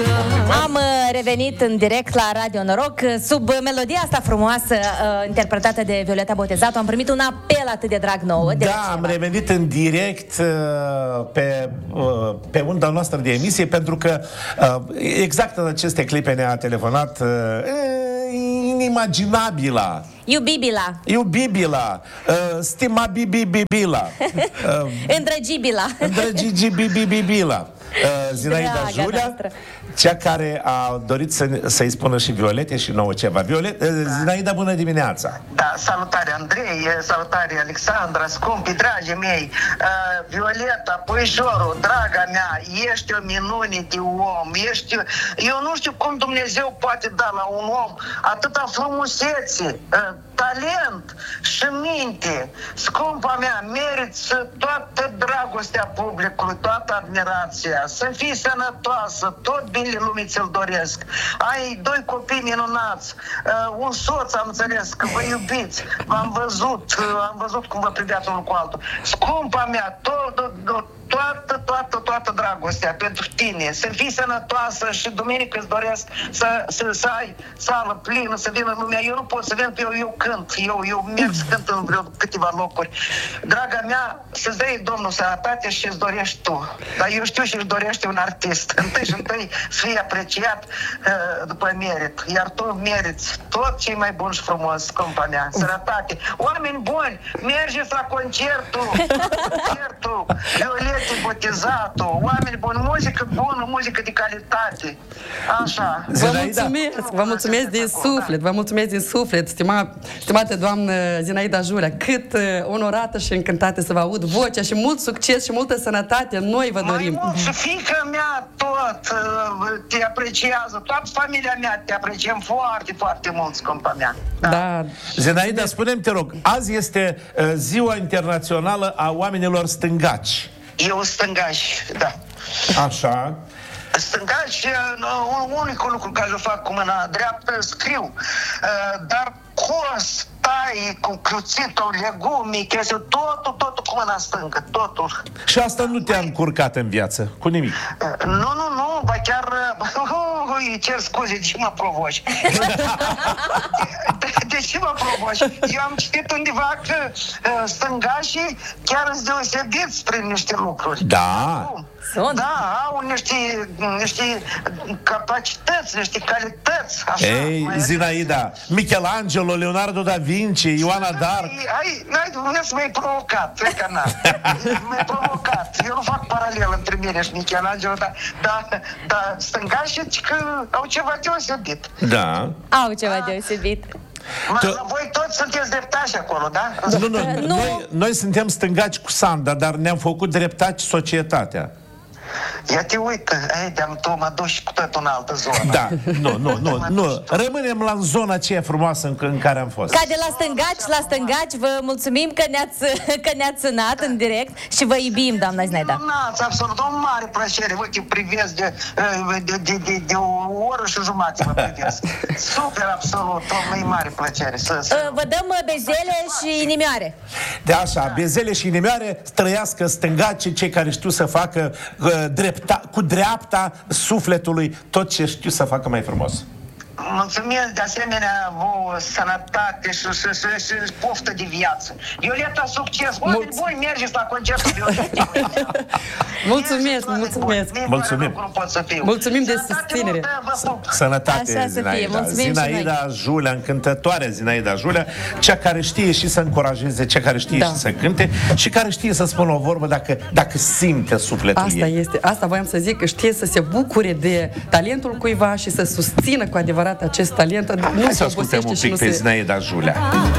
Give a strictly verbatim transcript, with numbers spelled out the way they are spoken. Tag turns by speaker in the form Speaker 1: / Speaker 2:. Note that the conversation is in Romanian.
Speaker 1: Am revenit în direct la Radio Noroc sub melodia asta frumoasă uh, interpretată de Violeta Botezatu. Am primit un apel atât de drag nouă. De
Speaker 2: da, am revenit în direct uh, pe, uh, pe unda noastră de emisie pentru că uh, exact în aceste clipe ne-a telefonat uh, inimaginabila.
Speaker 1: Iubibila.
Speaker 2: Iubibila. Uh, stima bibibibila. Uh,
Speaker 1: Îndrăgibila.
Speaker 2: Îndrăgibibibila. Uh, Zinaida
Speaker 1: Draga
Speaker 2: Julia,
Speaker 1: noastră.
Speaker 2: cea care a dorit să, să-i spună și Violete și nouă ceva. Violet, uh, Zinaida, bună dimineața!
Speaker 3: Da, salutare Andrei, salutare Alexandra, scumpii, dragii mei, uh, Violeta, puișorul, draga mea, ești o minune de om, ești... Eu nu știu cum Dumnezeu poate da la un om atâta frumusețe, uh, talent și minte. Scumpa mea, meriți toată dragostea publicului, toată admirația, să fii sănătoasă, tot binele lumii ți-l doresc. Ai doi copii minunați, uh, un soț, am înțeles că vă iubiți, v-am văzut, uh, am văzut cum vă priveați unul cu altul. Scumpa mea, tot, tot, tot toată, toată, toată dragostea pentru tine, să fii sănătoasă și duminică îți doresc să, să, să ai sală plină, să vină lumea. Eu nu pot să vin, eu, eu cânt, eu, eu merg să cânt în vreo câteva locuri. Draga mea, să-ți dai Domnul sănătate și îți dorești tu. Dar eu știu și își dorește un artist. Întâi și întâi să fie apreciat uh, după merit. Iar tu meriți tot ce e mai bun și frumos, scumpa mea. Sănătate. Oameni buni, mergeți la concertul, concertul Violeta Botezatu, oameni buni, muzică bună, muzică de calitate. Așa.
Speaker 4: Vă mulțumesc, vă mulțumesc din suflet, vă mulțumesc din suflet, stima, stimată doamnă Zinaida Julia, cât uh, onorată și încântată să vă aud vocea și mult succes și multă sănătate noi vă dorim.
Speaker 3: Mai mult, și fiica mea tot uh, te apreciază, toată familia mea te apreciem foarte, foarte mult, scumpa mea.
Speaker 4: Da. Da.
Speaker 2: Zinaida, spune-mi, te rog, azi este uh, ziua internațională a oamenilor stângaci.
Speaker 3: Eu stângaș, da.
Speaker 2: Așa.
Speaker 3: Stângaci, uh, unicul lucru care îl fac cu mâna dreaptă, scriu. Uh, dar cos, tai, cu cruțitul, legumii, chestii, totul, totul cu mâna stângă, totul.
Speaker 2: Și asta nu te-a încurcat în viață, cu nimic?
Speaker 3: Uh, nu, nu, nu, ba chiar, uh, îi cer scuze, de ce mă provoci? de, de, de ce mă provoci? Eu am citit undeva că uh, stângașii chiar îți deosebiți prin niște lucruri.
Speaker 2: Da.
Speaker 1: Sunt.
Speaker 3: Da, au niște, niște capacități, niște calități. Așa,
Speaker 2: Ei, Zinaida, Michelangelo, Leonardo da Vinci, Ioana d'Arc.
Speaker 3: Ai, ai, ai, să m-ai provocat, pe canal. M-ai provocat. Eu nu fac paralel între mine și Michelangelo, dar da, da, stângașii că au ceva deosebit.
Speaker 2: Da.
Speaker 1: Au ceva deosebit.
Speaker 3: Tu... Voi toți sunteți dreptași acolo, da?
Speaker 2: Nu, nu, nu. Noi, noi suntem stângaci cu Sanda, dar ne-am făcut dreptaci societatea.
Speaker 3: Ia te uită, ei, de-am tu mă duci cu tot în altă zonă.
Speaker 2: Da, nu, nu, nu, nu. Rămânem la zona aceea frumoasă în, în care am fost.
Speaker 1: Ca de la stângaci la stângaci, vă mulțumim că ne-ați, că ne-ați sunat în direct și vă iubim, doamna Zinaida.
Speaker 3: Minunați, absolut, o mare plăcere. Uite, privesc de, de, de, de, de o oră și jumătate vă privesc. Super, absolut, o mare plăcere. Să, să...
Speaker 1: Vă dăm bezele și inimioare.
Speaker 2: De așa, bezele și inimioare, trăiască stângacii, cei care știu să facă drepta, cu dreapta sufletului tot ce știu să facă mai frumos.
Speaker 3: Mulțumesc de asemenea vouă sănătate și, și, și, și poftă de viață. Violeta, succes! Oameni buni, mergeți la concertul Violeta.
Speaker 4: Mulțumesc, mulțumesc!
Speaker 2: Mulțumim!
Speaker 4: Mulțumim de susținere!
Speaker 2: Sănătate, Zinaida! Zinaida Julia, încântătoare Zinaida Julia, cea care știe și să încurajeze, cea care știe da. și să cânte și care știe să spună o vorbă dacă, dacă simte sufletul
Speaker 4: asta
Speaker 2: ei.
Speaker 4: Este, asta voiam să zic, că știe să se bucure de talentul cuiva și să susțină cu adevărat acest talent.
Speaker 2: Hai să ascultăm un pic pe Zinaida Julia.